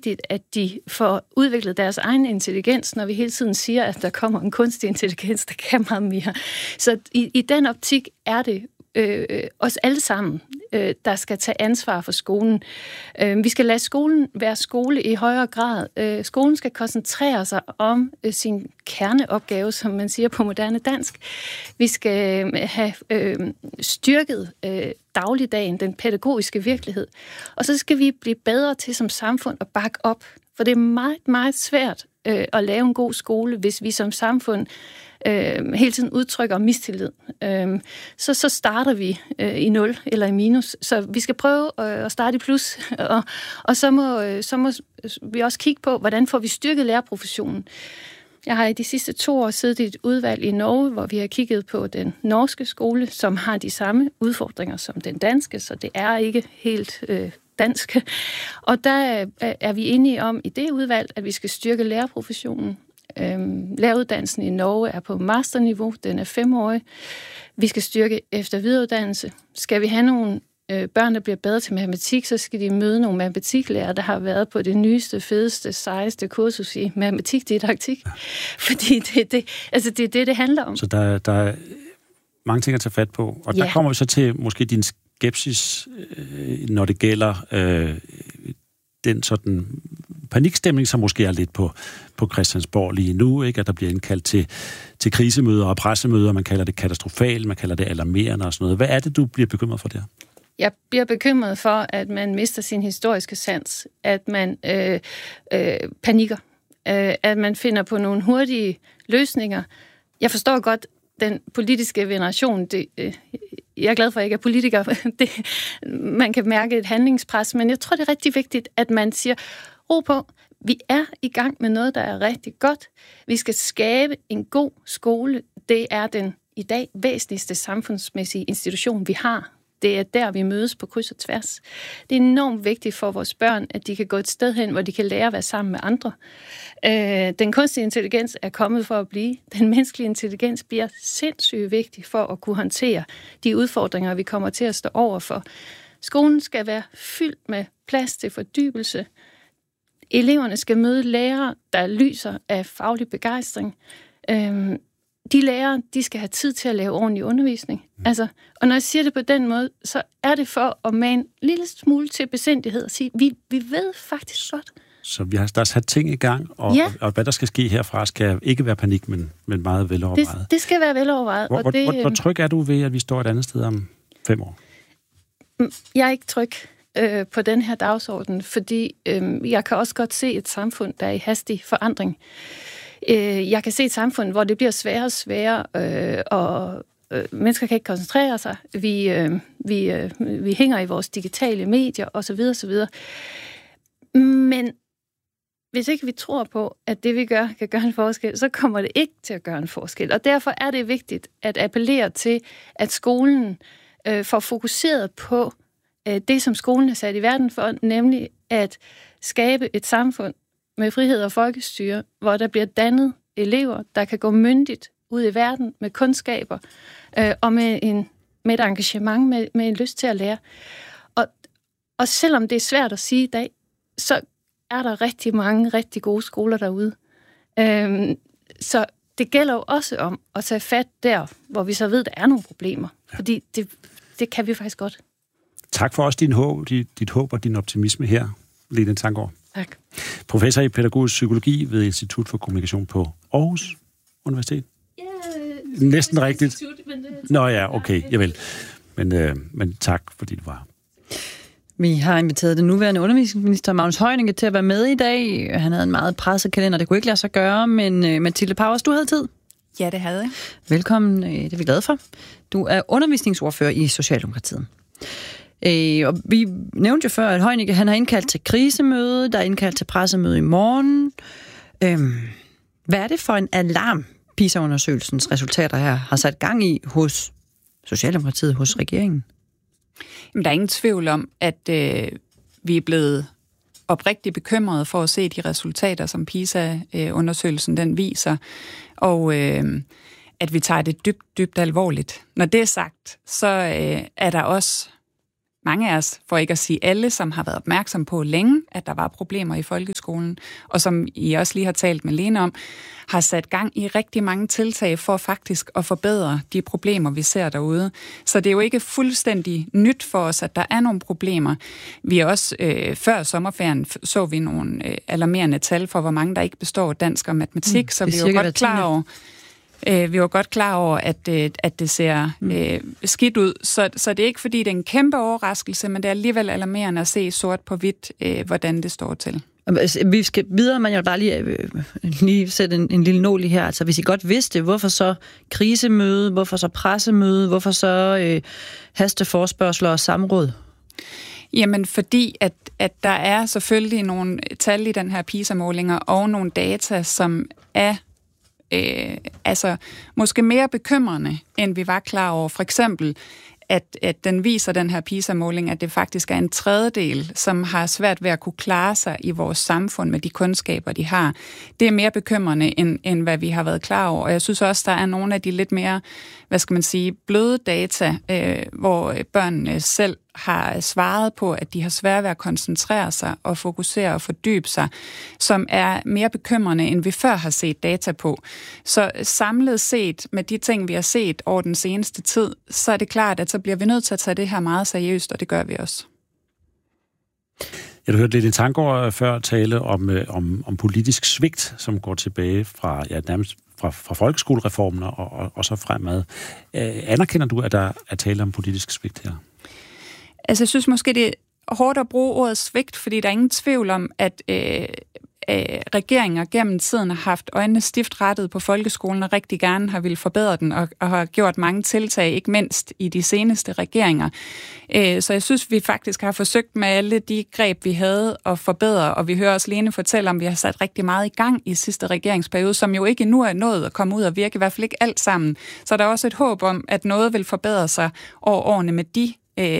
vigtigt, at de får udviklet deres egen intelligens, når vi hele tiden siger, at der kommer en kunstig intelligens, der kan meget mere. Så i den optik er det os alle sammen, der skal tage ansvar for skolen. Vi skal lade skolen være skole i højere grad. Skolen skal koncentrere sig om sin kerneopgave, som man siger på moderne dansk. Vi skal have styrket dagligdagen, den pædagogiske virkelighed. Og så skal vi blive bedre til som samfund at bakke op. For det er meget, meget svært at lave en god skole, hvis vi som samfund hele tiden udtrykker mistillid. Så starter vi i 0 eller i minus. Så vi skal prøve at starte i plus, og så må vi også kigge på, hvordan får vi styrket lærerprofessionen. Jeg har i de sidste 2 år siddet i et udvalg i Norge, hvor vi har kigget på den norske skole, som har de samme udfordringer som den danske, så det er ikke helt dansk. Og der er vi enige om i det udvalg, at vi skal styrke lærerprofessionen. Læreruddannelsen i Norge er på masterniveau, den er 5-årig. Vi skal styrke efter videreuddannelse. Skal vi have nogle børn, der bliver bedre til matematik, så skal de møde nogle matematiklærer, der har været på det nyeste, fedeste, sejeste kursus i matematikdidaktik. Fordi det er det handler om. Så der er mange ting at tage fat på. Og der kommer vi så til måske din skepsis, når det gælder den sådan panikstemning, som måske er lidt på Christiansborg lige nu, ikke? At der bliver indkaldt til krisemøder og pressemøder, man kalder det katastrofalt, man kalder det alarmerende og sådan noget. Hvad er det, du bliver bekymret for der? Jeg bliver bekymret for, at man mister sin historiske sans, at man panikker, at man finder på nogle hurtige løsninger. Jeg forstår godt den politiske veneration. Jeg er glad for, at jeg ikke er politiker. Man kan mærke et handlingspres, men jeg tror, det er rigtig vigtigt, at man siger, ro på, vi er i gang med noget, der er rigtig godt. Vi skal skabe en god skole. Det er den i dag væsentligste samfundsmæssige institution, vi har. Det er der, vi mødes på kryds og tværs. Det er enormt vigtigt for vores børn, at de kan gå et sted hen, hvor de kan lære at være sammen med andre. Den kunstige intelligens er kommet for at blive. Den menneskelige intelligens bliver sindssygt vigtig for at kunne håndtere de udfordringer, vi kommer til at stå overfor. Skolen skal være fyldt med plads til fordybelse. Eleverne skal møde lærere, der lyser af faglig begejstring. De lærere, de skal have tid til at lave ordentlig undervisning. Altså, og når jeg siger det på den måde, så er det for at mane en lille smule til besindighed og sige, vi ved faktisk godt. Så der er sat ting i gang, og hvad der skal ske herfra, skal ikke være panik, men meget velovervejet. Det skal være velovervejet. Hvor tryg er du ved, at vi står et andet sted om 5 år? Jeg er ikke tryg på den her dagsorden, fordi jeg kan også godt se et samfund, der er i hastig forandring. Jeg kan se et samfund, hvor det bliver sværere og sværere, og mennesker kan ikke koncentrere sig. Vi hænger i vores digitale medier, osv. osv. Men hvis ikke vi tror på, at det vi gør, kan gøre en forskel, så kommer det ikke til at gøre en forskel. Og derfor er det vigtigt at appellere til, at skolen får fokuseret på det, som skolen er sat i verden for, nemlig at skabe et samfund med frihed og folkestyre, hvor der bliver dannet elever, der kan gå myndigt ud i verden med kundskaber og med et engagement, med en lyst til at lære. Og selvom det er svært at sige i dag, så er der rigtig mange rigtig gode skoler derude. Så det gælder jo også om at tage fat der, hvor vi så ved, der er nogle problemer. Ja. Fordi det kan vi faktisk godt. Tak for også dit håb og din optimisme her, Lene Tanggaard. Tak. Professor i pædagogisk psykologi ved Institut for Kommunikation på Aarhus Universitet. Ja, næsten rigtigt. Institut, men det... Nå ja, okay, javel. Men tak, fordi du var. Vi har inviteret den nuværende undervisningsminister Magnus Heunicke til at være med i dag. Han havde en meget presset kalender, det kunne ikke lade sig gøre, men Mathilde Pauwers, du havde tid? Ja, det havde jeg. Velkommen, det er vi glade for. Du er undervisningsordfører i Socialdemokratiet. Og vi nævnte jo før, at Heunicke han har indkaldt til krisemøde, der er indkaldt til pressemøde i morgen. Hvad er det for en alarm, PISA-undersøgelsens resultater her har sat gang i hos Socialdemokratiet, hos regeringen? Jamen, der er ingen tvivl om, at vi er blevet oprigtigt bekymrede for at se de resultater, som PISA-undersøgelsen den viser, og at vi tager det dybt, dybt alvorligt. Når det er sagt, så er der også mange af os, for ikke at sige alle, som har været opmærksom på længe, at der var problemer i folkeskolen, og som I også lige har talt med Lene om, har sat gang i rigtig mange tiltag for faktisk at forbedre de problemer, vi ser derude. Så det er jo ikke fuldstændig nyt for os, at der er nogle problemer. Vi er også, før sommerferien så vi nogle alarmerende tal for, hvor mange der ikke består dansk og matematik, så vi er jo godt klar over... Vi var godt klar over, at det ser skidt ud. Så det er ikke, fordi det er en kæmpe overraskelse, men det er alligevel alarmerende at se sort på hvidt, hvordan det står til. Vi skal videre, men jeg vil bare lige sætte en lille nål i her. Altså, hvis I godt vidste, hvorfor så krisemøde, hvorfor så pressemøde, hvorfor så hasteforspørgsler og samråd? Jamen, fordi at der er selvfølgelig nogle tal i den her PISA-målinger og nogle data, som er måske mere bekymrende, end vi var klar over. For eksempel, at den viser, den her PISA-måling, at det faktisk er en tredjedel, som har svært ved at kunne klare sig i vores samfund med de kundskaber, de har. Det er mere bekymrende, end hvad vi har været klar over. Og jeg synes også, der er nogle af de lidt mere, bløde data, hvor børnene selv har svaret på, at de har svært ved at koncentrere sig og fokusere og fordybe sig, som er mere bekymrende, end vi før har set data på. Så samlet set med de ting, vi har set over den seneste tid, så er det klart, at så bliver vi nødt til at tage det her meget seriøst, og det gør vi også. Jeg har hørt lidt i Tangård før tale om politisk svigt, som går tilbage fra nærmest fra folkeskolereformen og så fremad. Anerkender du, at der er tale om politisk svigt her? Altså, jeg synes måske, det er hårdt at bruge ordet svigt, fordi der er ingen tvivl om, at regeringer gennem tiden har haft øjnene stift rettet på folkeskolen og rigtig gerne har ville forbedre den og har gjort mange tiltag, ikke mindst i de seneste regeringer. Så jeg synes, vi faktisk har forsøgt med alle de greb, vi havde at forbedre, og vi hører også Lene fortælle om, at vi har sat rigtig meget i gang i sidste regeringsperiode, som jo ikke endnu er nået at komme ud og virke, i hvert fald ikke alt sammen. Så der er også et håb om, at noget vil forbedre sig over årene med de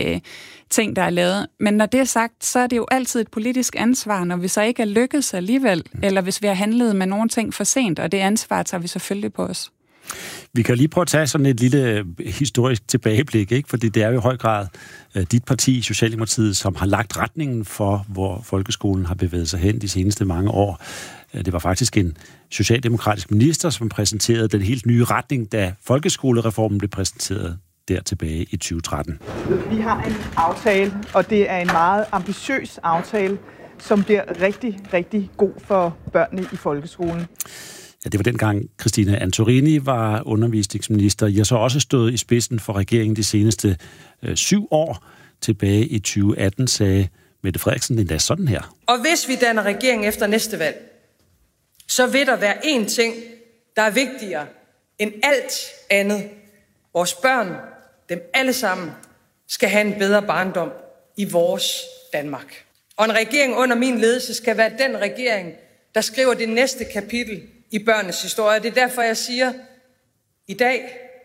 ting, der er lavet. Men når det er sagt, så er det jo altid et politisk ansvar, når vi så ikke er lykkedes alligevel, eller hvis vi har handlet med nogle ting for sent, og det ansvar tager vi selvfølgelig på os. Vi kan lige prøve at tage sådan et lille historisk tilbageblik, ikke? Fordi det er jo i høj grad dit parti, Socialdemokratiet, som har lagt retningen for, hvor folkeskolen har bevæget sig hen de seneste mange år. Det var faktisk en socialdemokratisk minister, som præsenterede den helt nye retning, da folkeskolereformen blev præsenteret der tilbage i 2013. Vi har en aftale, og det er en meget ambitiøs aftale, som bliver rigtig, rigtig god for børnene i folkeskolen. Ja, det var dengang Christine Antorini var undervisningsminister. Jeg har så også stået i spidsen for regeringen de seneste 7 år. Tilbage i 2018 sagde Mette Frederiksen endda sådan her. Og hvis vi danner regering efter næste valg, så vil der være én ting, der er vigtigere end alt andet. Vores børn, dem alle sammen, skal have en bedre barndom i vores Danmark. Og en regering under min ledelse skal være den regering, der skriver det næste kapitel i børnenes historie. Det er derfor, jeg siger i dag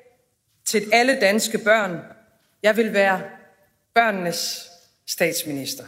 til alle danske børn, jeg vil være børnenes statsminister.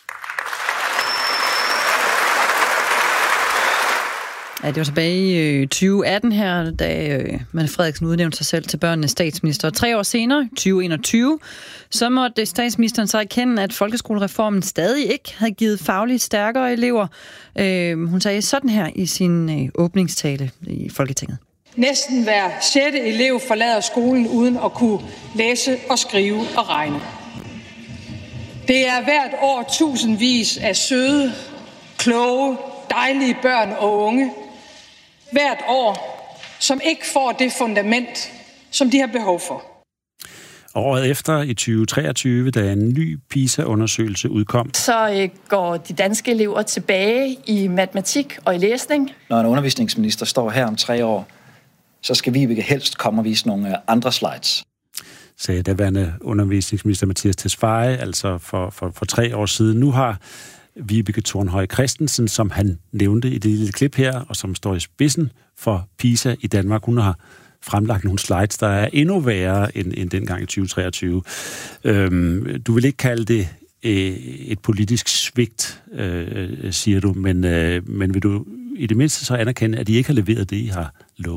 Ja, det var tilbage i 2018 her, da Mette Frederiksen udnævnte sig selv til børnenes statsminister. 3 år senere, 2021, så måtte statsministeren så erkende, at folkeskolereformen stadig ikke havde givet fagligt stærkere elever. Hun sagde sådan her i sin åbningstale i Folketinget. Næsten hver 6. elev forlader skolen uden at kunne læse og skrive og regne. Det er hvert år tusindvis af søde, kloge, dejlige børn og unge, hvert år, som ikke får det fundament, som de har behov for. Året efter, i 2023, da en ny PISA-undersøgelse udkom, så går de danske elever tilbage i matematik og i læsning. Når en undervisningsminister står her om 3 år, så skal Vibeke helst komme og vise nogle andre slides. Sagde daværende undervisningsminister Mattias Tesfaye, altså for 3 år siden. Nu har Vibeke Thornhøj Christensen, som han nævnte i det lille klip her, og som står i spidsen for PISA i Danmark, hun har fremlagt nogle slides, der er endnu værre end dengang i 2023. Du vil ikke kalde det et politisk svigt, siger du, men vil du i det mindste så anerkende, at I ikke har leveret det, I har lovet?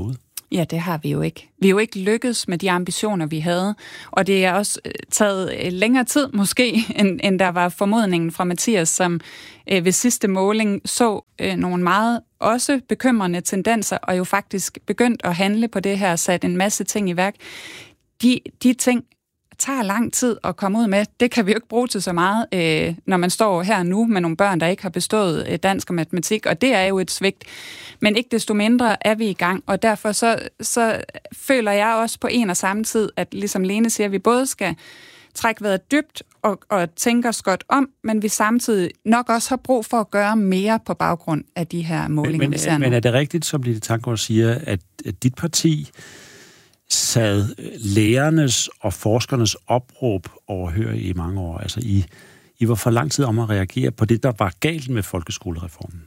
Ja, det har vi jo ikke. Vi er jo ikke lykkedes med de ambitioner, vi havde, og det er også taget længere tid måske, end der var formodningen fra Mathias, som ved sidste måling så nogle meget også bekymrende tendenser, og jo faktisk begyndt at handle på det her, sat en masse ting i værk. De ting tager lang tid at komme ud med. Det kan vi jo ikke bruge til så meget, når man står her nu med nogle børn, der ikke har bestået dansk og matematik, og det er jo et svigt. Men ikke desto mindre er vi i gang, og derfor så føler jeg også på en og samme tid, at ligesom Lene siger, at vi både skal trække vejret dybt og tænke os godt om, men vi samtidig nok også har brug for at gøre mere på baggrund af de her målinger, vi ser nu. Men er det rigtigt, som Line Tanggaard siger, at dit parti sad lærernes og forskernes opråb overhør i mange år? Altså, I var for lang tid om at reagere på det, der var galt med folkeskolereformen?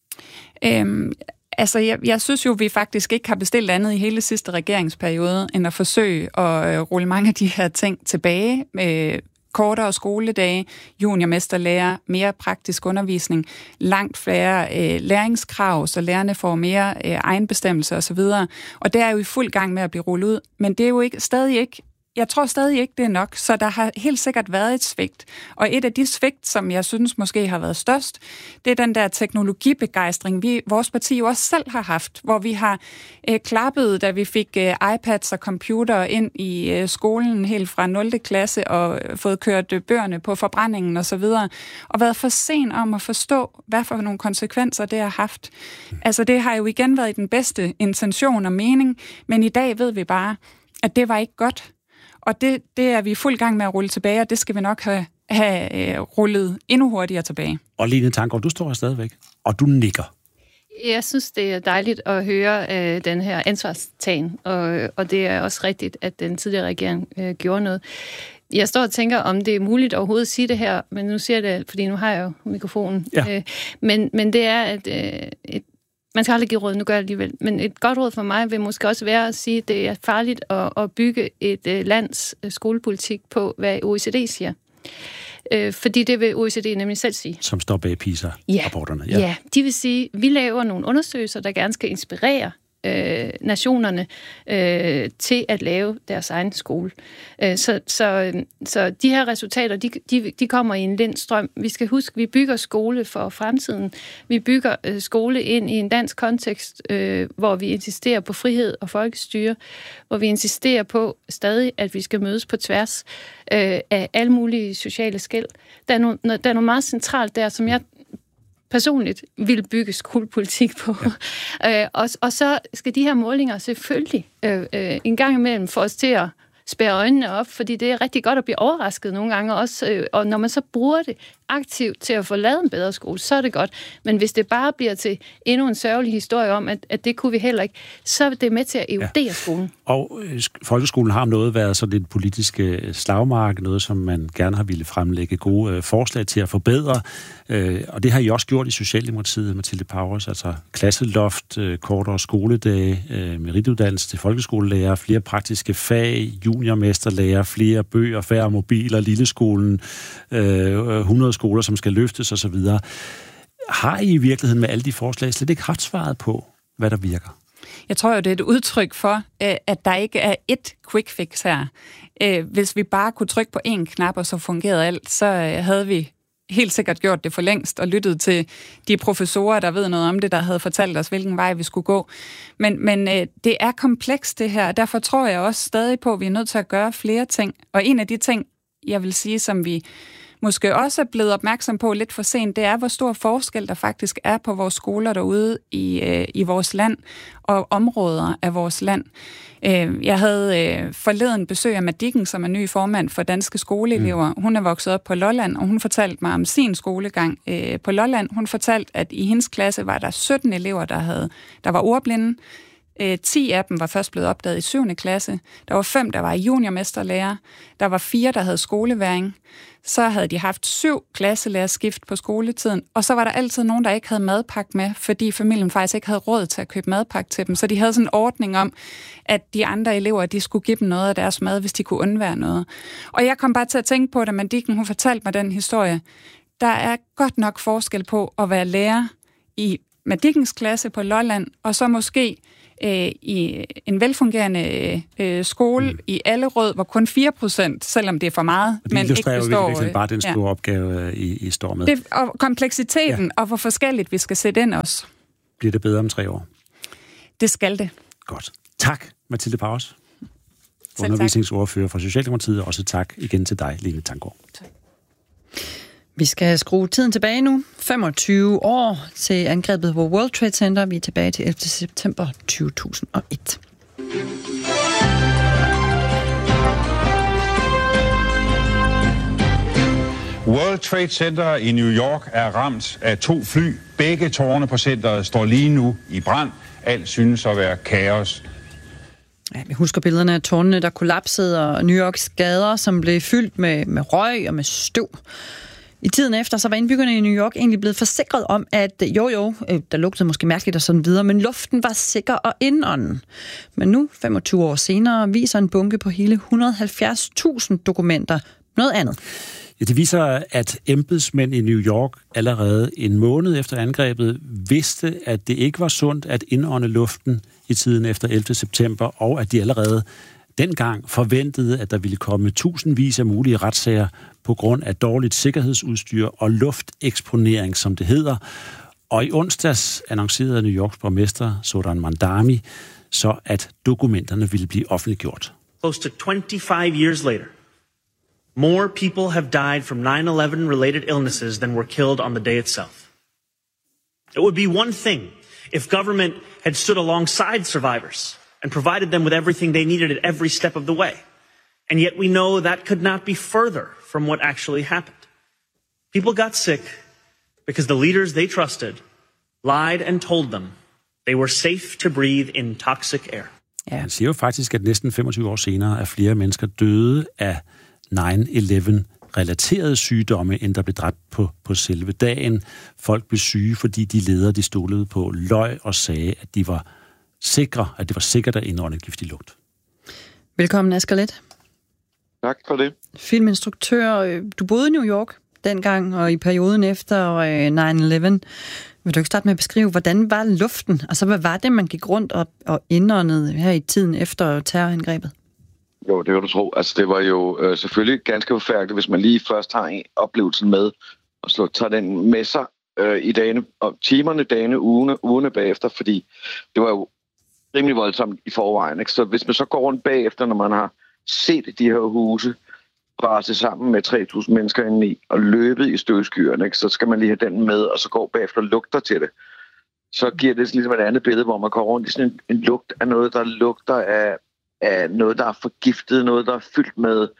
Jeg synes jo, vi faktisk ikke har bestilt andet i hele sidste regeringsperiode, end at forsøge at rulle mange af de her ting tilbage med kortere skoledage, juniormesterlærer, mere praktisk undervisning, langt flere læringskrav, så lærerne får mere egenbestemmelse osv. Og det er jo i fuld gang med at blive rullet ud. Men det er jo jeg tror stadig ikke, det er nok, så der har helt sikkert været et svigt. Og et af de svigt, som jeg synes måske har været størst, det er den der teknologibegejstring, vores parti jo også selv har haft, hvor vi har klappet, da vi fik iPads og computer ind i skolen helt fra 0. klasse og fået kørt bøgerne på forbrændingen osv. Og været for sent om at forstå, hvad for nogle konsekvenser det har haft. Altså det har jo igen været i den bedste intention og mening, men i dag ved vi bare, at det var ikke godt. Og det er vi i fuld gang med at rulle tilbage, og det skal vi nok have rullet endnu hurtigere tilbage. Og Line Tanggaard, du står her stadigvæk, og du nikker. Jeg synes, det er dejligt at høre den her ansvarstagen, og det er også rigtigt, at den tidligere regering gjorde noget. Jeg står og tænker, om det er muligt overhovedet at sige det her, men nu siger jeg det, fordi nu har jeg jo mikrofonen. Ja. Men det er, at man skal aldrig give råd, nu gør jeg alligevel. Men et godt råd for mig vil måske også være at sige, at det er farligt at bygge et lands skolepolitik på, hvad OECD siger. Fordi det vil OECD nemlig selv sige. Som står bag PISA-rapporterne. Ja, de vil sige, at vi laver nogle undersøgelser, der gerne skal inspirere nationerne til at lave deres egen skole. Så de her resultater, de kommer i en lind strøm. Vi skal huske, at vi bygger skole for fremtiden. Vi bygger skole ind i en dansk kontekst, hvor vi insisterer på frihed og folkestyre, hvor vi insisterer på stadig, at vi skal mødes på tværs af alle mulige sociale skel. Der er noget meget centralt der, som jeg personligt vil bygge skolepolitik på. Ja. Og så skal de her målinger selvfølgelig en gang imellem få os til at spærre øjnene op, fordi det er rigtig godt at blive overrasket nogle gange også, og når man så bruger det aktivt til at få lavet en bedre skole, så er det godt. Men hvis det bare bliver til endnu en sørgelig historie om, at det kunne vi heller ikke, så er det med til at erodere skolen. Og folkeskolen har om noget været sådan et politisk slagmark, noget som man gerne har ville fremlægge gode forslag til at forbedre, og det har I også gjort i Socialdemokratiet, Mathilde Pauwers, altså klasseloft, kortere skoledage, merituddannelse til folkeskolelærer, flere praktiske fag, juniormesterlærer, flere bøger, færre mobiler, lilleskolen, 100 skoler, som skal løftes osv. Har I virkeligheden med alle de forslag slet ikke haft svaret på, hvad der virker? Jeg tror jo, det er et udtryk for, at der ikke er ét quick fix her. Hvis vi bare kunne trykke på én knap, og så fungerede alt, så havde vi helt sikkert gjort det for længst og lyttet til de professorer, der ved noget om det, der havde fortalt os, hvilken vej vi skulle gå. Men det er komplekst det her, og derfor tror jeg også stadig på, at vi er nødt til at gøre flere ting. Og en af de ting, jeg vil sige, som vi måske også er blevet opmærksom på lidt for sent, det er, hvor stor forskel der faktisk er på vores skoler derude i vores land og områder af vores land. Jeg havde forleden besøg af Madikken, som er ny formand for Danske Skoleelever. Hun er vokset op på Lolland, og hun fortalte mig om sin skolegang på Lolland. Hun fortalte, at i hendes klasse var der 17 elever, der var ordblinde. 10 af dem var først blevet opdaget i 7. klasse. Der var 5, der var juniormesterlærer. Der var 4, der havde skoleværing. Så havde de haft 7 klasselærerskift på skoletiden. Og så var der altid nogen, der ikke havde madpakke med, fordi familien faktisk ikke havde råd til at købe madpakke til dem. Så de havde sådan en ordning om, at de andre elever, de skulle give dem noget af deres mad, hvis de kunne undvære noget. Og jeg kom bare til at tænke på, da Madikken, hun fortalte mig den historie. Der er godt nok forskel på at være lærer i Madikkens klasse på Lolland, og så måske i en velfungerende skole i Allerød, hvor kun 4%, selvom det er for meget, men ikke består... Det er bare den store opgave, I står med. Det, og kompleksiteten, og hvor forskelligt vi skal sætte ind også. Bliver det bedre om 3 år? Det skal det. Godt. Tak, Mathilde Paus, undervisningsordfører for Socialdemokratiet, og også tak igen til dig, Line Tanggaard. Tak. Vi skal skrue tiden tilbage nu. 25 år til angrebet på World Trade Center. Vi er tilbage til 11. september 2001. World Trade Center i New York er ramt af 2 fly. Begge tårne på centeret står lige nu i brand. Alt synes at være kaos. Ja, vi husker billederne af tårnene, der kollapsede, og New Yorks gader, som blev fyldt med røg og med støv. I tiden efter, så var indbyggerne i New York egentlig blevet forsikret om, at der lugtede måske mærkeligt og sådan videre, men luften var sikker og indånden. Men nu, 25 år senere, viser en bunke på hele 170.000 dokumenter noget andet. Ja, det viser, at embedsmænd i New York allerede en måned efter angrebet vidste, at det ikke var sundt at indånde luften i tiden efter 11. september, og at de allerede dengang forventede, at der ville komme tusindvis af mulige retssager på grund af dårligt sikkerhedsudstyr og lufteksponering, som det hedder. Og i onsdags annoncerede New Yorks borgmester Zohran Mamdani så, at dokumenterne ville blive offentliggjort. Close to 25 years later, more people have died from 9/11 related illnesses than were killed on the day itself. It would be one thing if government had stood alongside survivors and provided them with everything they needed at every step of the way. And yet we know that could not be further from what actually happened. People got sick because the leaders they trusted lied and told them they were safe to breathe in toxic air. Ja. Han siger jo faktisk, at næsten 25 år senere er flere mennesker døde af 9/11-relaterede sygdomme, end der blev dræbt på selve dagen. Folk blev syge, fordi de ledere, de stolede på, løg og sagde, at de var sikre, at det var sikkert at indånde giftig lugt. Velkommen, Asger Leth. Tak for det. Filminstruktør. Du boede i New York dengang, og i perioden efter 9/11. Vil du ikke starte med at beskrive, hvordan var luften? Altså, hvad var det, man gik rundt og indåndede her i tiden efter terrorangrebet? Jo, det kan du tro. Altså, det var jo selvfølgelig ganske forfærdeligt, hvis man lige først har oplevelsen med og tager den med sig i dagene, og timerne, dagene, ugerne bagefter, fordi det var jo rimelig voldsomt i forvejen. Ikke? Så hvis man så går rundt bagefter, når man har set de her huse brase sammen med 3.000 mennesker indeni og løbet i støvskyerne, ikke? Så skal man lige have den med, og så går bagefter og lugter til det. Så giver det ligesom et andet billede, hvor man går rundt i sådan en lugt af noget, der lugter af noget, der er forgiftet, noget, der er fyldt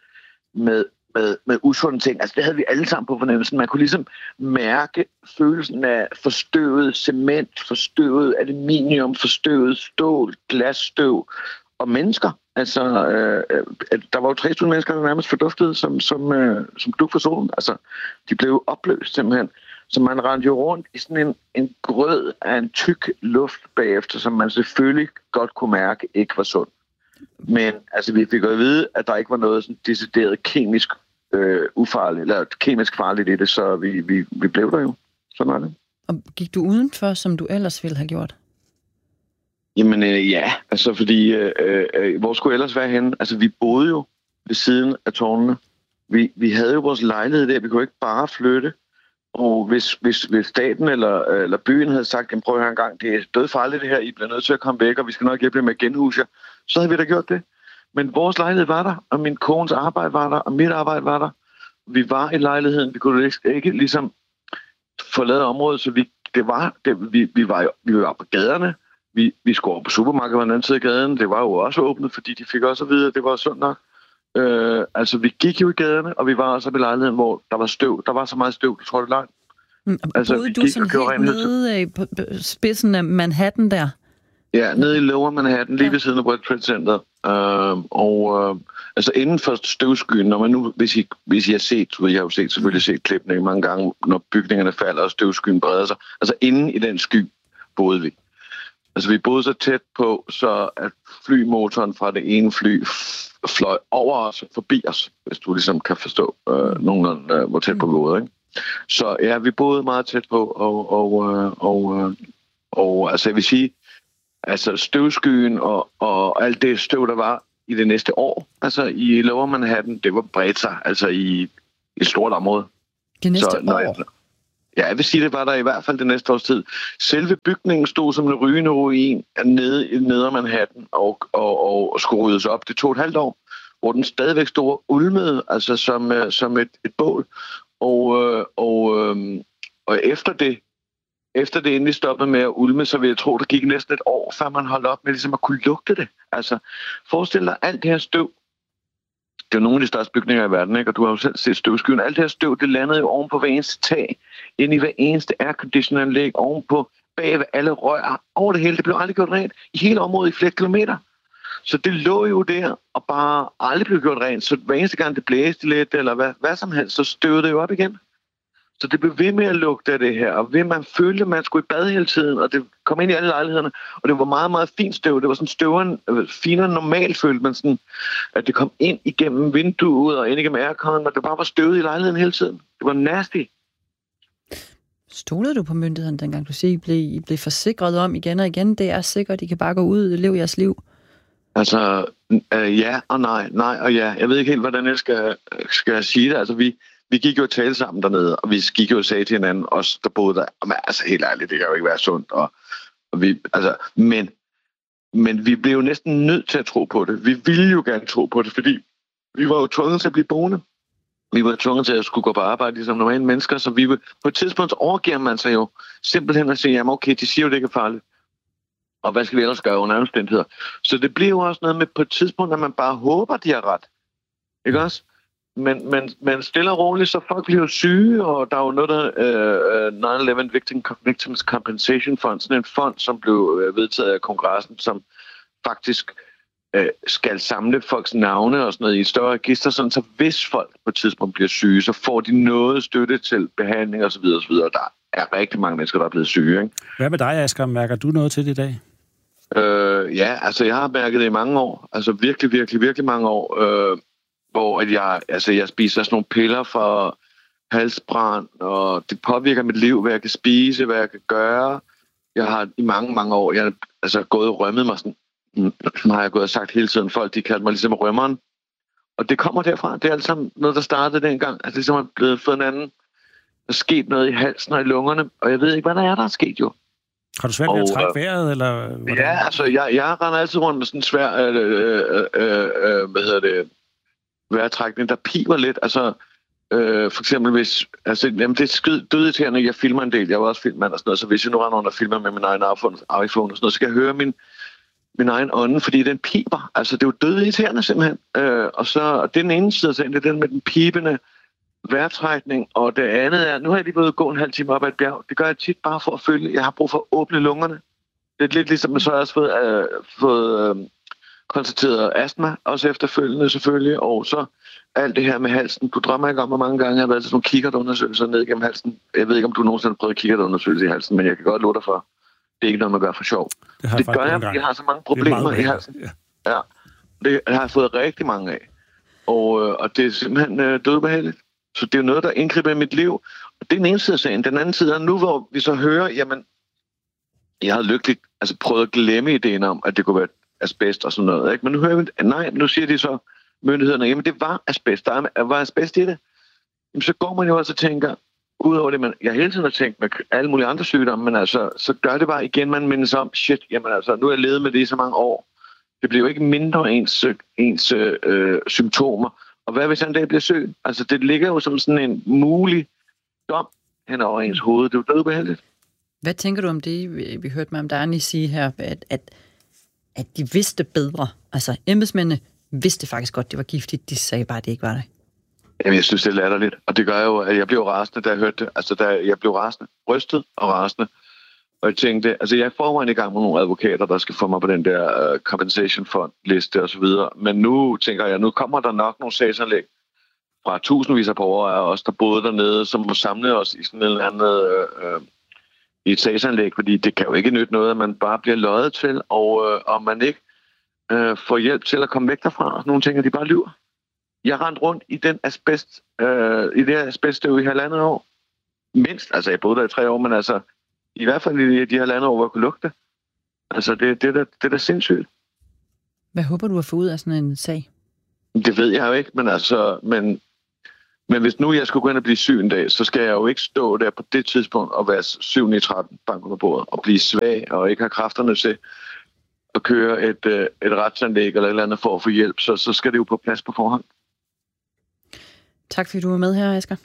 med usunde ting. Altså det havde vi alle sammen på fornemmelsen. Man kunne ligesom mærke følelsen af forstøvet cement, forstøvet aluminium, forstøvet stål, glasstøv og mennesker. Altså, der var jo 3.000 mennesker, der nærmest forduftede som dug for solen. Altså, de blev opløst simpelthen. Så man rendte jo rundt i sådan en grød af en tyk luft bagefter, som man selvfølgelig godt kunne mærke ikke var sund. Men altså, vi fik jo at vide, at der ikke var noget sådan decideret kemisk ufarligt, eller kemisk farligt i det, så vi blev der jo. Sådan er det. Og gik du udenfor, som du ellers ville have gjort? Jamen ja, altså fordi hvor skulle ellers være henne? Altså vi boede jo ved siden af tårnene. Vi havde jo vores lejlighed der, vi kunne ikke bare flytte. Og hvis staten eller byen havde sagt, jamen prøv at høre en gang, det er dødfarligt det her, I bliver nødt til at komme væk, og vi skal nok hjælpe med at genhuse jer, så havde vi da gjort det. Men vores lejlighed var der, og min kones arbejde var der, og mit arbejde var der. Vi var i lejligheden, vi kunne ikke ligesom forlade området, så vi var på gaderne. Vi skulle over på supermarkedet på den anden side af gaden. Det var jo også åbnet, fordi de fik også at vide, at det var sundt nok. Altså, vi gik jo i gaderne, og vi var også i lejligheden, hvor der var støv. Der var så meget støv, du tror det langt. Altså, boede du sådan helt nede på spidsen af Manhattan der? Ja, nede i Lower Manhattan, lige ved siden af World Trade Center. Altså inden for støvskyen, når man nu, hvis I har set, så jeg har jo selvfølgelig set klippene mange gange, når bygningerne falder og støvskyen breder sig. Altså inden i den sky boede vi. Altså vi boede så tæt på, så at flymotoren fra det ene fly fløj over os, forbi os, hvis du ligesom kan forstå nogenlunde, hvor tæt på vi boede, ikke? Så ja, vi boede meget tæt på, og altså jeg vil sige, altså støvskyen og alt det støv, der var i det næste år. Altså i Lower Manhattan, det var bredt sig, altså i et stort område. Det næste år? Ja, jeg vil sige, det var der i hvert fald det næste års tid. Selve bygningen stod som en rygende ruin nede i Nedre Manhattan og skulle ryddes op. Det tog 1,5 år, hvor den stadigvæk stod og ulmede, altså som et bål. Og efter det endelig stoppede med at ulme, så vil jeg tro, der gik næsten 1 år, før man holdt op med ligesom at kunne lugte det. Altså, forestil dig alt det her støv. Det er jo nogle af de største bygninger i verden, ikke? Og du har jo selv set støvskyen. Alt det her støv, det landede jo oven på hver eneste tag, ind i hver eneste airconditionanlæg, ovenpå, bag ved alle rør, over det hele. Det blev aldrig gjort rent i hele området i flere kilometer. Så det lå jo der, og bare aldrig blev gjort rent. Så hver eneste gang det blæste lidt, eller hvad som helst, så støvede det jo op igen. Så det blev ved med at lugte af det her, og ved man følte, at man skulle i bad hele tiden, og det kom ind i alle lejlighederne, og det var meget, meget fint støv. Det var sådan støveren, finere normalt følte man sådan, at det kom ind igennem vinduet og ind igennem aircon, og det bare var støvet i lejligheden hele tiden. Det var nasty. Stolede du på myndigheden, dengang du siger, I blev forsikret om igen og igen? Det er sikkert, I kan bare gå ud og leve jeres liv. Altså, ja og nej. Nej og ja. Jeg ved ikke helt, hvordan jeg skal sige det. Altså, vi gik jo og talte sammen dernede, og vi gik jo og sagde til hinanden, os der boede der, men altså helt ærligt, det kan jo ikke være sundt. Og vi, altså, men vi blev jo næsten nødt til at tro på det. Vi ville jo gerne tro på det, fordi vi var jo tvunget til at blive boende. Vi var tvunget til at skulle gå på arbejde ligesom normale mennesker, så vi på et tidspunkt overgiver man sig jo simpelthen at sige, jamen okay, de siger jo, det ikke er farligt. Og hvad skal vi ellers gøre under omstændigheder? Så det bliver jo også noget med på et tidspunkt, at man bare håber, de har ret. Ikke også? Men stille og roligt, så folk bliver syge, og der er jo noget, der 9/11 Victims Compensation Fund, sådan en fond, som blev vedtaget af kongressen, som faktisk skal samle folks navne og sådan noget i et større register, sådan så hvis folk på et tidspunkt bliver syge, så får de noget støtte til behandling osv. osv. Der er rigtig mange mennesker, der er blevet syge. Ikke? Hvad med dig, Asger? Mærker du noget til det i dag? Ja, altså jeg har mærket det i mange år. Altså virkelig, virkelig, virkelig mange år. Hvor at jeg spiser sådan nogle piller for halsbrand, og det påvirker mit liv, hvad jeg kan spise, hvad jeg kan gøre. Jeg har i mange, mange år, jeg har gået og rømmet mig sådan, har jeg gået og sagt hele tiden, folk de kaldte mig ligesom rømmeren. Og det kommer derfra. Det er alt sammen noget, der startede dengang. Altså ligesom er blevet fået en anden. Der er sket noget i halsen og i lungerne, og jeg ved ikke, hvad der er sket jo. Har du svært ved at trække vejret, eller hvordan? Ja, altså jeg render altid rundt med sådan en svær vejrtrækning, der piver lidt. Altså for eksempel hvis, altså jamen det er dødirriterende, jeg filmer en del, jeg var også filmmand og sådan noget, så hvis jeg nu render rundt og filmer med min egen iPhone og sådan noget, så kan jeg høre min egen ånde, fordi den piber. Altså det er jo dødirriterende simpelthen. Og så det er den ene side af sagen, det er den med den pibende vejrtrækning, og det andet er, nu har jeg lige været at gå en halv time op ad et bjerg. Det gør jeg tit bare for at føle, jeg har brug for at åbne lungerne. Det er lidt ligesom, så har jeg også fået konstateret astma, også efterfølgende selvfølgelig, og så alt det her med halsen. Du drømmer ikke om, hvor mange gange jeg har været til sådan nogle kikkertundersøgelser ned gennem halsen. Jeg ved ikke, om du nogensinde har prøvet kikkertundersøgelser i halsen, men jeg kan godt love dig for, det er ikke noget, man gør for sjov. Det gør jeg, fordi jeg har så mange problemer i halsen. Ja. Det har jeg fået rigtig mange af. Og det er simpelthen dødbehageligt. Så det er jo noget, der indgriber i mit liv. Og det er den ene side af sagen. Den anden side er nu, hvor vi så hører, jamen, jeg havde lykkeligt prøvet at glemme ideen om, at det kunne være asbest og sådan noget. Ikke? Men nu hører vi, nej, nu siger de så myndighederne, jamen det var asbest. Der var asbest i det. Jamen, så går man jo også og tænker, udover det, jeg hele tiden har tænkt med alle mulige andre sygdomme, men altså, så gør det bare igen, man mindes om, shit, jamen altså, nu har jeg levet med det i så mange år. Det bliver jo ikke mindre ens symptomer. Og hvad hvis han dag bliver syg? Altså, det ligger jo som sådan en mulig dom hen over ens hoved. Det er jo dødbehageligt. Hvad tænker du om det, vi hørte med om Dani sige her, at de vidste bedre? Altså, embedsmændene vidste faktisk godt, det var giftigt. De sagde bare, at det ikke var det. Jamen, jeg synes, det er latterligt. Og det gør jo, at jeg blev rasende, da jeg hørte det. Altså, jeg blev rasende. Rystet og rasende. Og jeg tænkte, altså jeg er forvejen i gang med nogle advokater, der skal få mig på den der compensation fund liste og så videre. Men nu tænker jeg, nu kommer der nok nogle sagsanlæg fra tusindvis af borgere af os, der boede dernede, som må samle os i sådan et eller andet i et sagsanlæg, fordi det kan jo ikke nytte noget, at man bare bliver løjet til, og man ikke får hjælp til at komme væk derfra. Nogle ting, de bare lyver. Jeg rendte rundt i den asbest, i det her asbeststøv i 1,5 år. Mindst, altså jeg boede der i 3 år, men altså i hvert fald i de 1,5 år, hvor jeg kunne lugte. Altså, det er da sindssygt. Hvad håber du at få ud af sådan en sag? Det ved jeg jo ikke, men hvis nu jeg skulle gå ind og blive syg en dag, så skal jeg jo ikke stå der på det tidspunkt og være 7-13 bank under bordet og blive svag og ikke have kræfterne til at køre et retsanlæg eller et eller andet for at få hjælp. Så skal det jo på plads på forhånd. Tak fordi du var med her, Asger.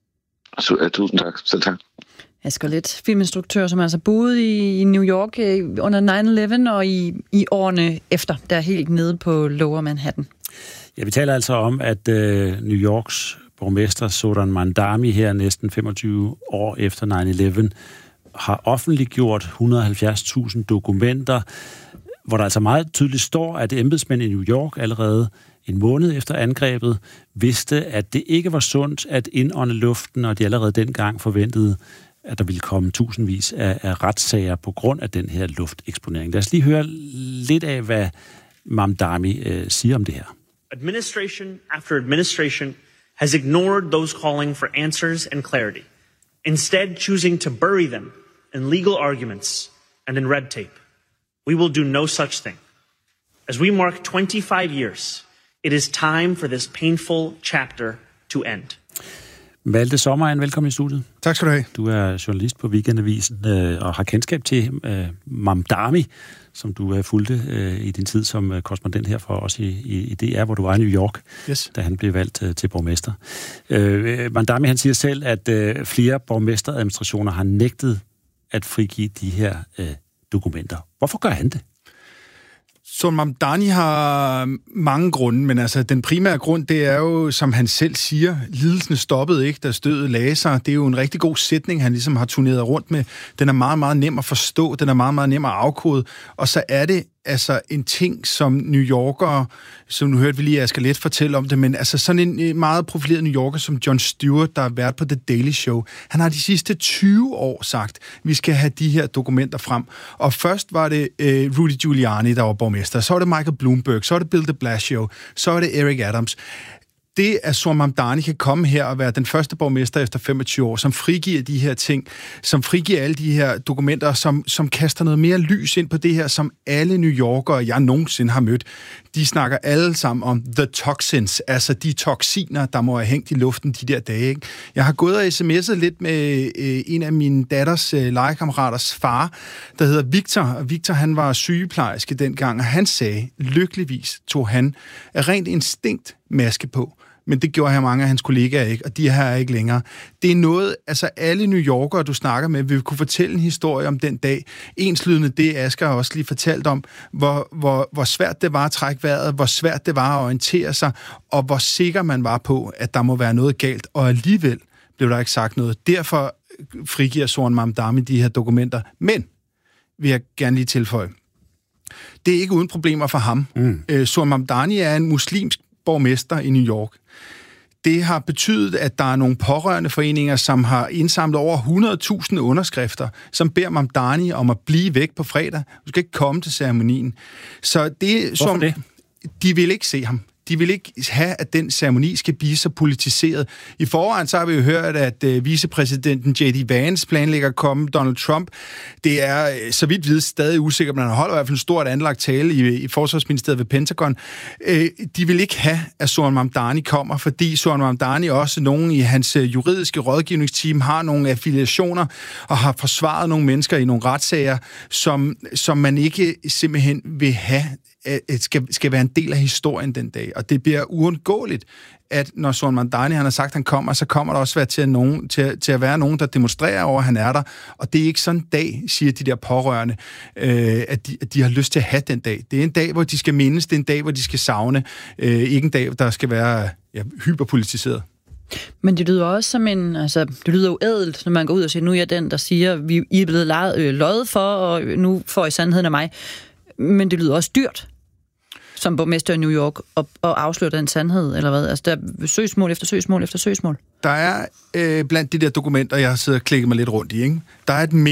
Tusind tak. Selv tak. Asger Leth, filminstruktør, som altså boede i New York under 9/11 og i årene efter, der helt nede på Lower Manhattan. Ja, vi taler altså om, at New Yorks borgmester Zohran Mamdani her næsten 25 år efter 9/11 har offentliggjort 170.000 dokumenter, hvor der altså meget tydeligt står, at embedsmænd i New York allerede en måned efter angrebet vidste, at det ikke var sundt at indånde luften, og de allerede dengang forventede, at der ville komme tusindvis af retssager på grund af den her lufteksponering. Lad os lige høre lidt af, hvad Mamdani siger om det her. Administration after administration has ignored those calling for answers and clarity, instead choosing to bury them in legal arguments and in red tape. We will do no such thing. As we mark 25 years, it is time for this painful chapter to end. Malte Sommerand, velkommen i studiet. Tak skal du have. Du er journalist på Weekendavisen og har kendskab til Mamdani, som du fulgte i din tid som korrespondent her for os i DR, hvor du var i New York, da han blev valgt til borgmester. Mamdani, han siger selv, at flere borgmesteradministrationer har nægtet at frigive de her dokumenter. Hvorfor gør han det? Så Mamdani har mange grunde, men altså den primære grund, det er jo, som han selv siger, lidelsen stoppede ikke, da stødet lagde sig. Det er jo en rigtig god sætning, han ligesom har turneret rundt med. Den er meget, meget nem at forstå, den er meget, meget nem at afkode, og så er det altså en ting, som New Yorkere, som nu hørte vi lige Asger Leth fortælle om det, men altså sådan en meget profileret New Yorker som Jon Stewart, der har været på The Daily Show, han har de sidste 20 år sagt, vi skal have de her dokumenter frem. Og først var det Rudy Giuliani, der var borgmester, så var det Michael Bloomberg, så var det Bill de Blasio, så var det Eric Adams. Det, at Zohran Mamdani kan komme her og være den første borgmester efter 25 år, som frigiver de her ting, som frigiver alle de her dokumenter, som kaster noget mere lys ind på det her, som alle New Yorkere, jeg nogensinde har mødt, de snakker alle sammen om the toxins, altså de toksiner, der må have hængt i luften de der dage. Ikke? Jeg har gået og sms'et lidt med en af min datters legekammeraters far, der hedder Victor, og Victor, han var sygeplejerske dengang, og han sagde, lykkeligvis tog han af rent instinkt maske på. Men det gjorde her mange af hans kollegaer ikke, og de her er ikke længere. Det er noget, altså alle New Yorkere, du snakker med, vil kunne fortælle en historie om den dag. Enslydende det, Asger også lige fortalt om, hvor svært det var at trække vejret, hvor svært det var at orientere sig, og hvor sikker man var på, at der må være noget galt, og alligevel blev der ikke sagt noget. Derfor frigiver Zohran Mamdani de her dokumenter. Men, vil jeg gerne lige tilføje, det er ikke uden problemer for ham. Zohran Mamdani er en muslimsk borgmester i New York. Det har betydet, at der er nogle pårørende foreninger, som har indsamlet over 100.000 underskrifter, som beder Mamdani om at blive væk på fredag. Du skal ikke komme til ceremonien. Så det, som det? De vil ikke se ham. De vil ikke have, at den ceremoni skal blive så politiseret. I forvejen så har vi jo hørt, at vicepræsidenten J.D. Vance planlægger at komme. Donald Trump, det er så vidt vidt stadig usikkert, men han holder i hvert fald en stort anlagt tale i Forsvarsministeriet ved Pentagon. De vil ikke have, at Zohran Mamdani kommer, fordi Zohran Mamdani også nogen i hans juridiske rådgivningsteam har nogle affiliationer og har forsvaret nogle mennesker i nogle retssager, som man ikke simpelthen vil have skal være en del af historien den dag. Og det bliver uundgåeligt, at når Zohran Mamdani han har sagt, at han kommer, så kommer der også til at være nogen, der demonstrerer over, at han er der. Og det er ikke sådan en dag, siger de der pårørende, at de har lyst til at have den dag. Det er en dag, hvor de skal mindes, det er en dag, hvor de skal savne. Ikke en dag, der skal være hyperpolitiseret. Men det lyder også som det lyder jo ædelt, når man går ud og siger, nu er jeg den, der siger, I er blevet løjet for, og nu får I sandheden af mig. Men det lyder også dyrt, som borgmester i New York, at afsløre den sandhed, eller hvad? Altså, der er søgsmål efter søgsmål efter søgsmål. Der er blandt de der dokumenter, jeg har siddet og klikket mig lidt rundt i, ikke? Der er et memo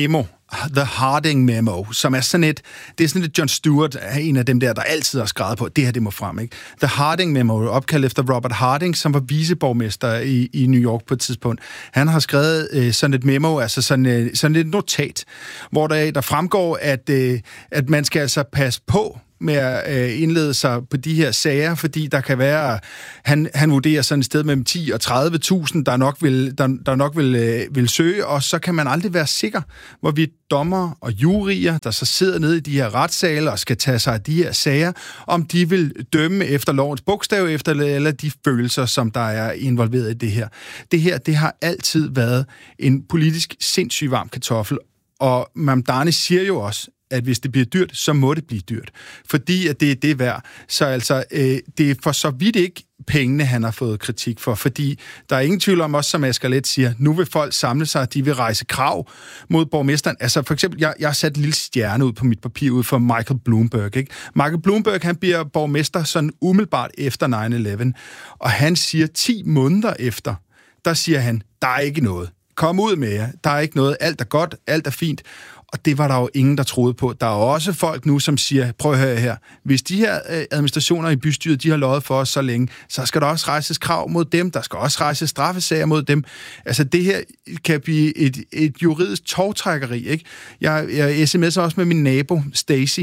The Harding Memo, som er sådan et Jon Stewart, en af dem der altid har skrevet på, det her, det må frem, ikke? The Harding Memo, opkaldt efter Robert Harding, som var viceborgmester i New York på et tidspunkt. Han har skrevet sådan et memo, altså sådan et notat, hvor der fremgår, at man skal altså passe på med at indlede sig på de her sager, fordi der kan være, han vurderer sådan et sted mellem 10 og 30.000, der nok vil søge, og så kan man aldrig være sikker, hvorvidt dommer og jurier, der så sidder nede i de her retssale og skal tage sig af de her sager, om de vil dømme efter lovens bogstav, eller de følelser, som der er involveret i det her. Det har altid været en politisk sindssygt varm kartoffel, og Mamdani siger jo også, at hvis det bliver dyrt, så må det blive dyrt. Fordi at det er det værd. Så altså, det er for så vidt ikke pengene, han har fået kritik for. Fordi der er ingen tvivl om, også som Asger Leth siger, nu vil folk samle sig, de vil rejse krav mod borgmesteren. Altså for eksempel, jeg har sat en lille stjerne ud på mit papir ud for Michael Bloomberg. Ikke? Michael Bloomberg, han bliver borgmester sådan umiddelbart efter 9/11. Og han siger 10 måneder efter, der siger han, der er ikke noget. Kom ud med jer. Der er ikke noget. Alt er godt. Alt er fint. Og det var der jo ingen, der troede på. Der er også folk nu, som siger, prøv at høre her, hvis de her administrationer i bystyret, de har løjet for os så længe, så skal der også rejses krav mod dem, der skal også rejses straffesager mod dem. Altså det her kan blive et juridisk tovtrækkeri, ikke? Jeg sms'er også med min nabo, Stacy.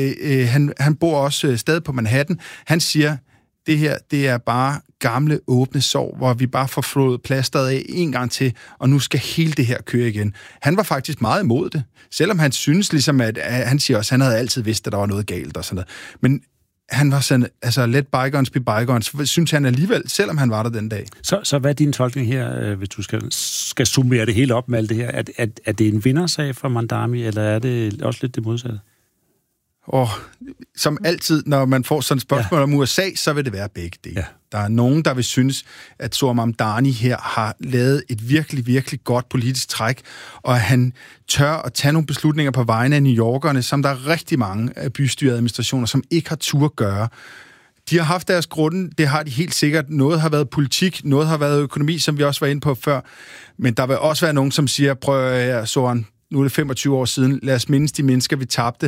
Han bor også stadig på Manhattan. Han siger, det her, det er bare gamle, åbne sår, hvor vi bare får flået plasteret af en gang til, og nu skal hele det her køre igen. Han var faktisk meget imod det, selvom han synes ligesom, at han siger også, at han havde altid vidst, at der var noget galt og sådan noget. Men han var sådan, altså let bygones be bygones, synes han alligevel, selvom han var der den dag. Så hvad er din tolkning her, hvis du skal summere det hele op med alt det her? Er det en vindersag for Mamdani, eller er det også lidt det modsatte? Som altid, når man får sådan et spørgsmål om USA, så vil det være begge dele. Ja. Der er nogen, der vil synes, at Zohran Mamdani her har lavet et virkelig, virkelig godt politisk træk, og han tør at tage nogle beslutninger på vegne af New Yorkerne, som der er rigtig mange af bystyreadministrationer, som ikke har tur gøre. De har haft deres grunde, det har de helt sikkert. Noget har været politik, noget har været økonomi, som vi også var inde på før. Men der vil også være nogen, som siger, prøv at Zohran, nu er det 25 år siden, lad os mindes de mennesker, vi tabte,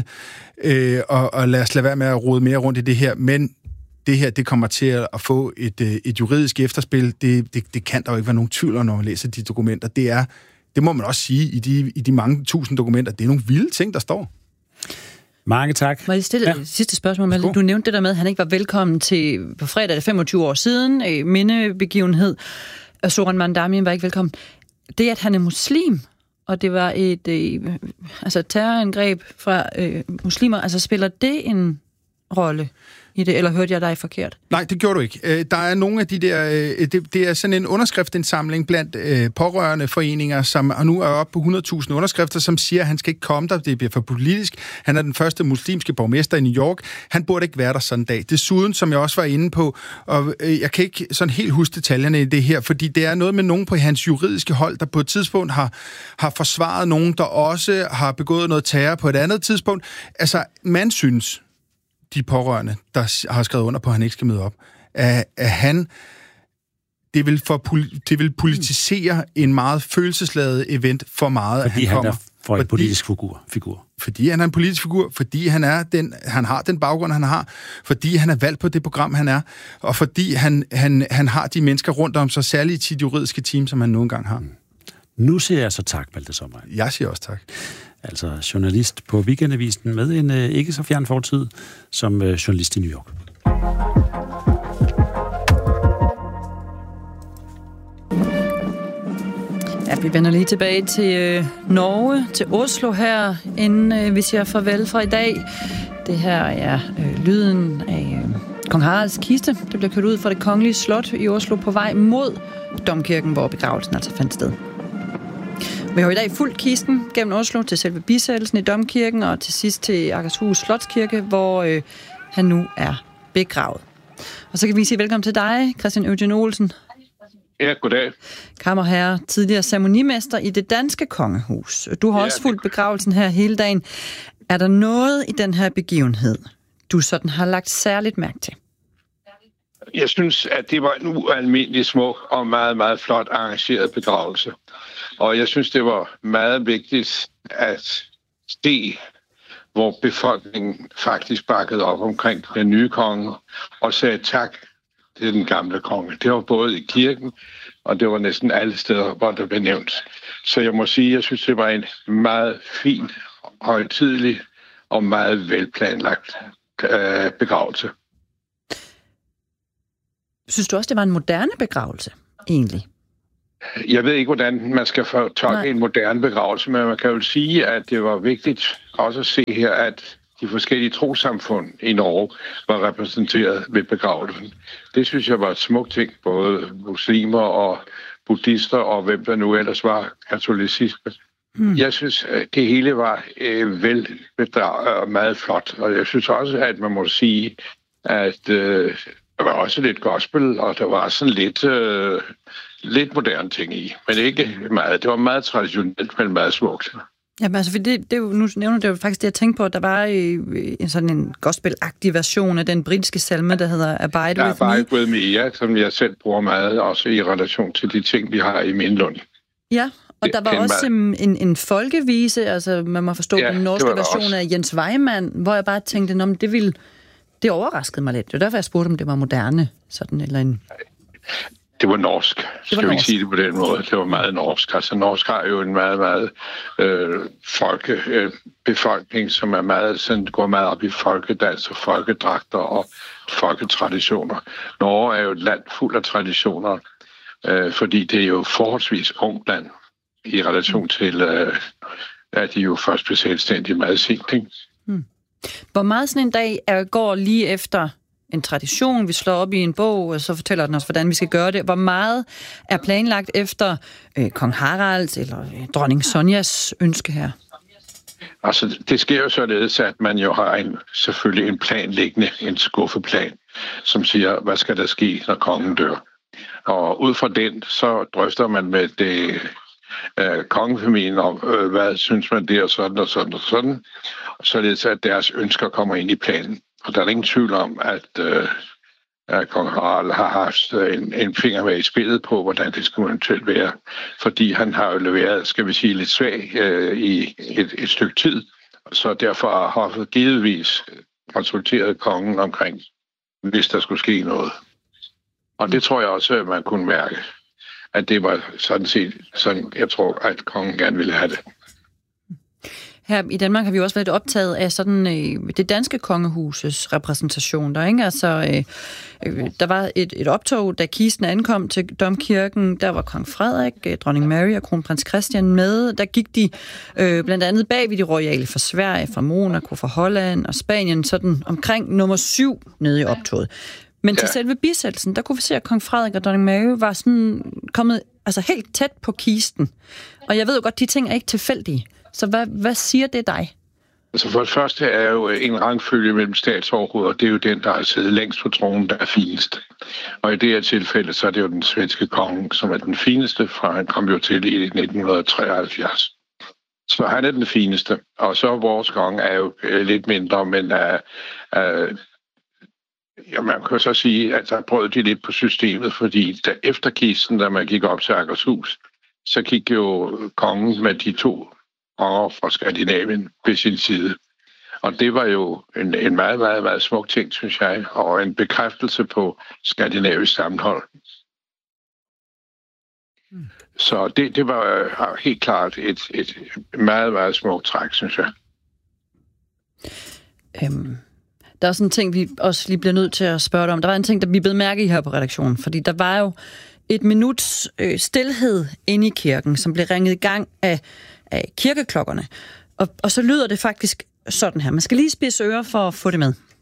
og lad os lade være med at rode mere rundt i det her, men det her, det kommer til at få et juridisk efterspil. Det kan der jo ikke være nogen tvivl om, når man læser de dokumenter. Det må man også sige, i de mange tusind dokumenter, det er nogle vilde ting, der står. Mange tak. Må jeg stille et sidste spørgsmål, Malte? Du nævnte det der med, at han ikke var velkommen til på fredag, 25 år siden, mindebegivenhed, og Zohran Mamdani var ikke velkommen. Det, at han er muslim, og det var et terrorangreb fra muslimer, altså spiller det en rolle i det, eller hørte jeg dig forkert? Nej, det gjorde du ikke. Der er nogle af de der, det er sådan en underskriftsindsamling blandt pårørende foreninger, som nu er oppe på 100.000 underskrifter, som siger, at han skal ikke komme der, det bliver for politisk. Han er den første muslimske borgmester i New York. Han burde ikke være der sådan en dag. Desuden, som jeg også var inde på, og jeg kan ikke sådan helt huske detaljerne i det her, fordi det er noget med nogen på hans juridiske hold, der på et tidspunkt har forsvaret nogen, der også har begået noget terror på et andet tidspunkt. Altså, man synes, de pårørende, der har skrevet under på, at han ikke skal møde op, at han, det vil politisere en meget følelsesladet event for meget. Fordi han er for en politisk figur. Fordi han er en politisk figur, fordi han har den baggrund, han har, fordi han er valgt på det program, han er, og fordi han har de mennesker rundt om sig, særligt i sit juridiske team, som han nogle gange har. Nu siger jeg så tak, Malte Sommer. Jeg siger også tak. Altså journalist på Weekendavisen med en ikke så fjern fortid som journalist i New York. Ja, vi vender lige tilbage til Norge, til Oslo her, inden vi siger farvel fra i dag. Det her er lyden af kong Haralds kiste. Det bliver kørt ud fra det kongelige slot i Oslo på vej mod domkirken, hvor begravelsen altså fandt sted. Vi har i dag fulgt kisten gennem Oslo til selve bisættelsen i domkirken, og til sidst til Akershus Slotskirke, hvor han nu er begravet. Og så kan vi sige velkommen til dig, Christian Eugen Olsen. Ja, goddag. Kammerherre, tidligere ceremonimester i det danske kongehus. Du har også fulgt begravelsen her hele dagen. Er der noget i den her begivenhed, du sådan har lagt særligt mærke til? Jeg synes, at det var en ualmindelig smuk og meget, meget flot arrangeret begravelse. Og jeg synes, det var meget vigtigt at se, hvor befolkningen faktisk bakkede op omkring den nye konge og sagde tak til den gamle konge. Det var både i kirken, og det var næsten alle steder, hvor det blev nævnt. Så jeg må sige, at jeg synes, det var en meget fin, højtidelig og meget velplanlagt begravelse. Synes du også, det var en moderne begravelse, egentlig? Jeg ved ikke, hvordan man skal fortolke en moderne begravelse, men man kan jo sige, at det var vigtigt også at se her, at de forskellige trossamfund i Norge var repræsenteret ved begravelsen. Det synes jeg var et smukt ting, både muslimer og buddhister og hvem der nu ellers var katolicisme. Jeg synes, det hele var velbedraget og meget flot, og jeg synes også, at man må sige, at der var også lidt gospel, og der var sådan lidt moderne ting i, men ikke meget. Det var meget traditionelt, men meget smukt. Jamen altså, det er jo, nu nævner det jo faktisk det, jeg tænkte på, at der var sådan en gospel-agtig version af den britiske salme, der hedder Abide With Me. Abide With Me, ja, som jeg selv bruger meget, også i relation til de ting, vi har i Mindelund. Ja, og der var også en folkevise, altså man må forstå den norske version af Jens Weimann, hvor jeg bare tænkte, det overraskede mig lidt. Det var derfor, jeg spurgte, om det var moderne, sådan eller en... Det var norsk. Skal vi ikke sige det på den måde? Det var meget norsk. Altså, norsk har jo en meget, meget befolkning, som er meget, sådan, går meget op i folkedans og folkedragter og folketraditioner. Norge er jo et land fuld af traditioner, fordi det er jo forholdsvis ungt land i relation til, at de jo først blev selvstændige meget sent. Hvor meget sådan en dag går lige efter en tradition, vi slår op i en bog, og så fortæller den os, hvordan vi skal gøre det. Hvor meget er planlagt efter kong Haralds eller dronning Sonjas ønske her? Altså, det sker jo således, at man jo har selvfølgelig en plan liggende, en skuffeplan, som siger, hvad skal der ske, når kongen dør. Og ud fra den, så drøfter man med det kongefamilien om, hvad synes man det, og sådan og sådan og sådan, således at deres ønsker kommer ind i planen. Og der er ingen tvivl om, at kong Harald har haft en finger med i spillet på, hvordan det skulle eventuelt være. Fordi han har jo leveret, skal vi sige, lidt svag i et stykke tid. Så derfor har hoffet givetvis konsulteret kongen omkring, hvis der skulle ske noget. Og det tror jeg også, at man kunne mærke, at det var sådan set, sådan jeg tror, at kongen gerne ville have det. Her i Danmark har vi også været optaget af sådan det danske kongehuses repræsentation der, ikke? Altså, der var et optog, da kisten ankom til domkirken. Der var kong Frederik, dronning Mary og kronprins Christian med. Der gik de blandt andet bag ved de royale fra Sverige, fra Monaco, fra Holland og Spanien, sådan omkring nummer 7 nede i optoget. Men til selve bisættelsen, der kunne vi se, at kong Frederik og dronning Mary var sådan kommet altså helt tæt på kisten. Og jeg ved jo godt, de ting er ikke tilfældige. Så hvad siger det dig? Altså for det første er jo en rangfølge mellem statsoverhoveder, og det er jo den, der har siddet længst på tronen, der er finest. Og i det her tilfælde, så er det jo den svenske konge, som er den fineste, fra han kom jo til i 1973. Så han er den fineste, og så vores konge er jo lidt mindre, men man kan så sige, at der prøvede de lidt på systemet, fordi efter kisten, da man gik op til Akershus, så gik jo kongen med de 2 konger fra Skandinavien ved sin side. Og det var jo en meget, meget, meget smuk ting, synes jeg, og en bekræftelse på skandinavisk sammenhold. Så det var helt klart et meget, meget smukt træk, synes jeg. Der er også en ting, vi også lige bliver nødt til at spørge dig om. Der var en ting, der vi blev mærke i her på redaktionen, fordi der var jo et minuts stilhed inde i kirken, som blev ringet i gang af kirkeklokkerne. Og så lyder det faktisk sådan her. Man skal lige spidse ører for at få det med.